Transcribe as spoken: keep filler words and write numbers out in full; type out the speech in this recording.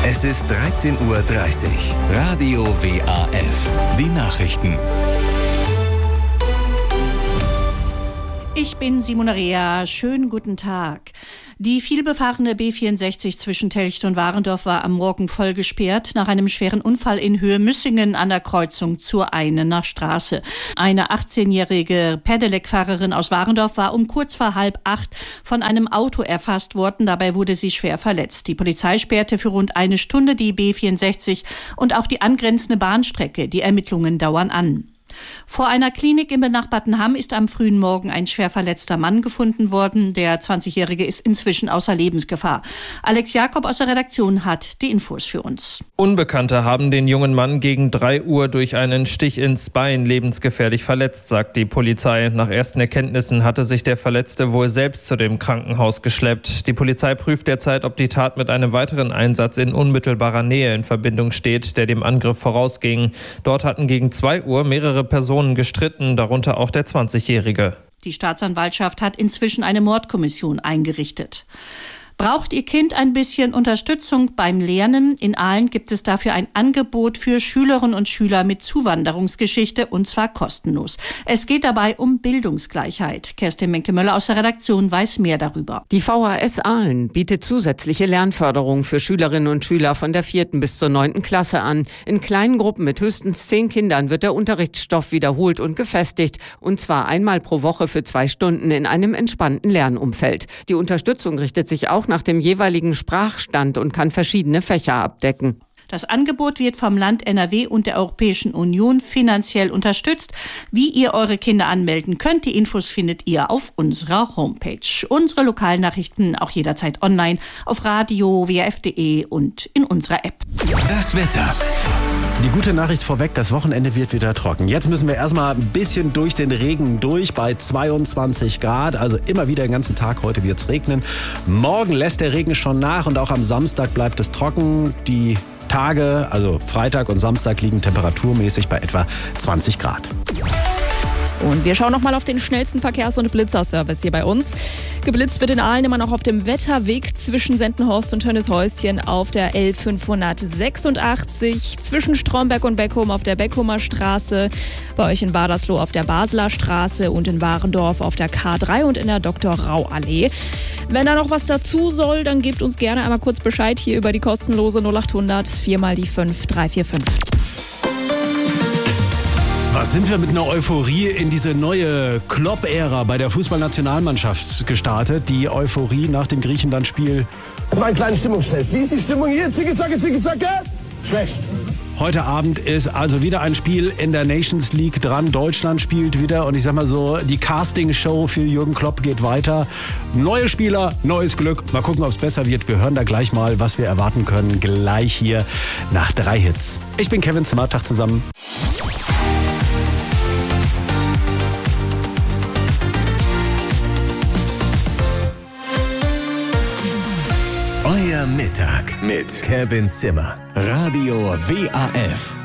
Es ist dreizehn Uhr dreißig. Radio W A F. Die Nachrichten. Ich bin Simona Rea. Schönen guten Tag. Die vielbefahrene B vierundsechzig zwischen Telcht und Warendorf war am Morgen voll gesperrt nach einem schweren Unfall in Höhe Müssingen an der Kreuzung zur Einener Straße. Eine achtzehnjährige Pedelec-Fahrerin aus Warendorf war um kurz vor halb acht von einem Auto erfasst worden. Dabei wurde sie schwer verletzt. Die Polizei sperrte für rund eine Stunde die B vierundsechzig und auch die angrenzende Bahnstrecke. Die Ermittlungen dauern an. Vor einer Klinik im benachbarten Hamm ist am frühen Morgen ein schwer verletzter Mann gefunden worden. Der zwanzigjährige ist inzwischen außer Lebensgefahr. Alex Jakob aus der Redaktion hat die Infos für uns. Unbekannte haben den jungen Mann gegen drei Uhr durch einen Stich ins Bein lebensgefährlich verletzt, sagt die Polizei. Nach ersten Erkenntnissen hatte sich der Verletzte wohl selbst zu dem Krankenhaus geschleppt. Die Polizei prüft derzeit, ob die Tat mit einem weiteren Einsatz in unmittelbarer Nähe in Verbindung steht, der dem Angriff vorausging. Dort hatten gegen zwei Uhr mehrere Personen gestritten, darunter auch der zwanzigjährige. Die Staatsanwaltschaft hat inzwischen eine Mordkommission eingerichtet. Braucht Ihr Kind ein bisschen Unterstützung beim Lernen? In Aalen gibt es dafür ein Angebot für Schülerinnen und Schüler mit Zuwanderungsgeschichte, und zwar kostenlos. Es geht dabei um Bildungsgleichheit. Kerstin Menke-Möller aus der Redaktion weiß mehr darüber. Die V H S Aalen bietet zusätzliche Lernförderung für Schülerinnen und Schüler von der vierten bis zur neunten Klasse an. In kleinen Gruppen mit höchstens zehn Kindern wird der Unterrichtsstoff wiederholt und gefestigt, und zwar einmal pro Woche für zwei Stunden in einem entspannten Lernumfeld. Die Unterstützung richtet sich auch nach dem jeweiligen Sprachstand und kann verschiedene Fächer abdecken. Das Angebot wird vom Land N R W und der Europäischen Union finanziell unterstützt. Wie ihr eure Kinder anmelden könnt, die Infos findet ihr auf unserer Homepage. Unsere Lokalnachrichten auch jederzeit online auf radio w a f punkt d e und in unserer App. Das Wetter. Die gute Nachricht vorweg, das Wochenende wird wieder trocken. Jetzt müssen wir erstmal ein bisschen durch den Regen durch bei zweiundzwanzig Grad. Also immer wieder den ganzen Tag. Heute wird es regnen. Morgen lässt der Regen schon nach und auch am Samstag bleibt es trocken. Die Tage, also Freitag und Samstag, liegen temperaturmäßig bei etwa zwanzig Grad. Und wir schauen noch mal auf den schnellsten Verkehrs- und Blitzerservice hier bei uns. Geblitzt wird in Aalen immer noch auf dem Wetterweg zwischen Sendenhorst und Tönnieshäuschen auf der L fünfhundertsechsundachtzig, zwischen Stromberg und Beckum auf der Beckumer Straße, bei euch in Badersloh auf der Basler Straße und in Warendorf auf der K drei und in der Doktor Rau Allee. Wenn da noch was dazu soll, dann gebt uns gerne einmal kurz Bescheid hier über die kostenlose null achthundert vier mal die fünf drei vier fünf. Was sind wir mit einer Euphorie in diese neue Klopp-Ära bei der Fußballnationalmannschaft gestartet? Die Euphorie nach dem Griechenland-Spiel. Das war ein kleiner Stimmungstest. Wie ist die Stimmung hier? Zicke, zacke, zicke, zacke. Schlecht. Heute Abend ist also wieder ein Spiel in der Nations League dran. Deutschland spielt wieder und ich sag mal so, die Casting-Show für Jürgen Klopp geht weiter. Neue Spieler, neues Glück. Mal gucken, ob es besser wird. Wir hören da gleich mal, was wir erwarten können. Gleich hier nach drei Hits. Ich bin Kevin Zimmer. Tag zusammen. Euer Mittag mit Kevin Zimmer. Radio W A F.